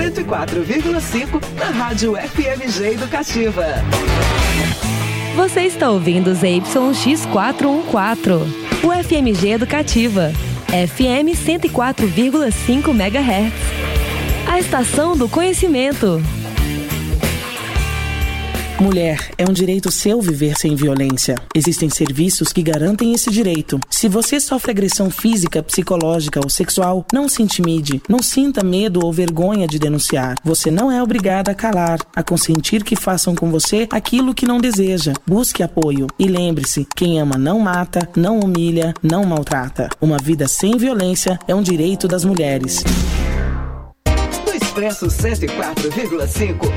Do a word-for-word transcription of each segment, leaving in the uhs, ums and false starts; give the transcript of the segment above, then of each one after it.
cento e quatro vírgula cinco na Rádio F M G Educativa. Você está ouvindo Z Y X quatrocentos e quatorze, o F M G Educativa, F M cento e quatro vírgula cinco megahertz. A estação do conhecimento. Mulher, é um direito seu viver sem violência. Existem serviços que garantem esse direito. Se você sofre agressão física, psicológica ou sexual, não se intimide, não sinta medo ou vergonha de denunciar. Você não é obrigada a calar, a consentir que façam com você aquilo que não deseja. Busque apoio e lembre-se, quem ama não mata, não humilha, não maltrata. Uma vida sem violência é um direito das mulheres. No Expresso cento e quatro vírgula cinco.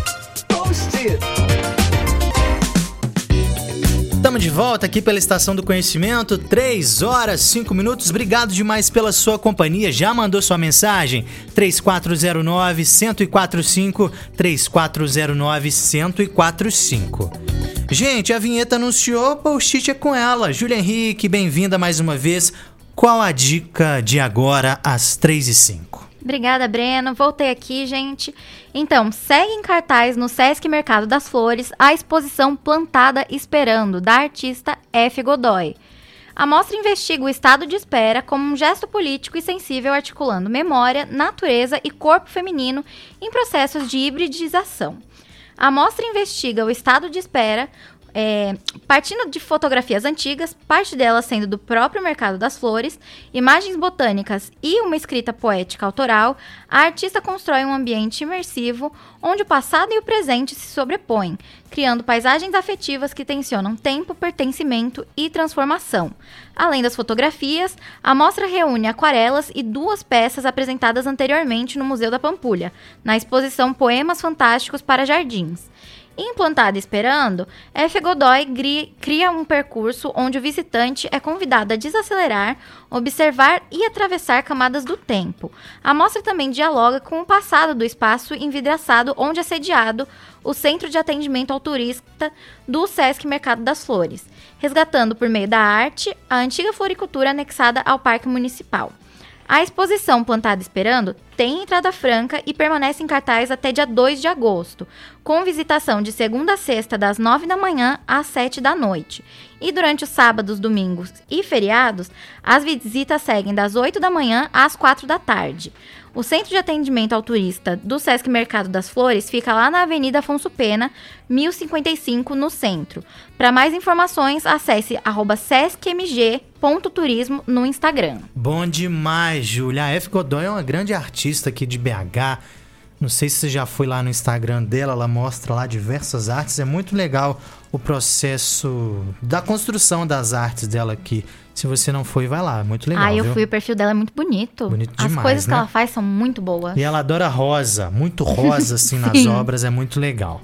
Estamos de volta aqui pela Estação do Conhecimento, três horas, cinco minutos. Obrigado demais pela sua companhia. Já mandou sua mensagem? três quatro zero nove, um zero quatro cinco, três quatro zero nove, um zero quatro cinco. Gente, a vinheta anunciou, post-it é com ela. Júlia Henrique, bem-vinda mais uma vez. Qual a dica de agora às três e cinco? Obrigada, Breno. Voltei aqui, gente. Então, segue em cartaz no Sesc Mercado das Flores a exposição Plantada Esperando, da artista F. Godoy. A mostra investiga o estado de espera como um gesto político e sensível articulando memória, natureza e corpo feminino em processos de hibridização. A mostra investiga o estado de espera, É, partindo de fotografias antigas, parte delas sendo do próprio Mercado das Flores, imagens botânicas e uma escrita poética autoral, a artista constrói um ambiente imersivo onde o passado e o presente se sobrepõem, criando paisagens afetivas que tensionam tempo, pertencimento e transformação. Além das fotografias, a mostra reúne aquarelas e duas peças apresentadas anteriormente no Museu da Pampulha, na exposição Poemas Fantásticos para Jardins. Em Plantada Esperando, F. Godoy cria um percurso onde o visitante é convidado a desacelerar, observar e atravessar camadas do tempo. A mostra também dialoga com o passado do espaço envidraçado onde é sediado o Centro de Atendimento ao Turista do Sesc Mercado das Flores, resgatando por meio da arte a antiga floricultura anexada ao Parque Municipal. A exposição Plantada Esperando tem entrada franca e permanece em cartaz até dia dois de agosto, com visitação de segunda a sexta das nove da manhã às sete da noite. E durante os sábados, domingos e feriados, as visitas seguem das oito da manhã às quatro da tarde. O Centro de Atendimento ao Turista do Sesc Mercado das Flores fica lá na Avenida Afonso Pena, mil e cinquenta e cinco, no centro. Para mais informações, acesse arroba sescmg ponto turismo no Instagram. Bom demais, Júlia. A F. Godoy é uma grande artista aqui de B H. Não sei se você já foi lá no Instagram dela, ela mostra lá diversas artes. É muito legal o processo da construção das artes dela aqui. Se você não foi, vai lá, é muito legal. Ah, eu viu? fui, o perfil dela é muito bonito. Bonito As demais, coisas né? que ela faz são muito boas. E ela adora rosa, muito rosa assim nas obras, é muito legal.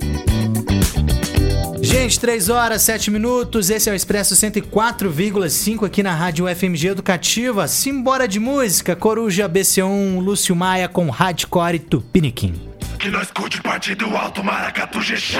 Gente, três horas, sete minutos, esse é o Expresso cento e quatro vírgula cinco aqui na Rádio F M G Educativa. Simbora de música, Coruja B C um, Lúcio Maia com Hardcore Tupiniquim. Que nós curte partir do alto, maracatu, jexá.